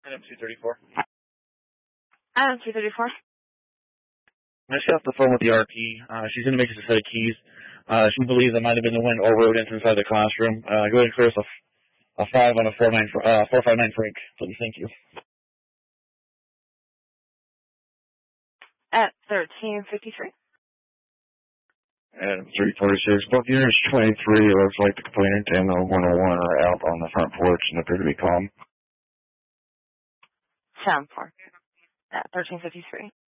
Item 234. Item 234. I just got off the phone with the RP. She's going to make us a set of keys. She believes it might have been the wind or rodents inside the classroom. Go ahead and clear us a 5 on a 459 Frank, please. Thank you. At 1353. At 346, both units 23, it looks like the complainant and the 101 are out on the front porch and appear to be calm. Sound 4. At 1353.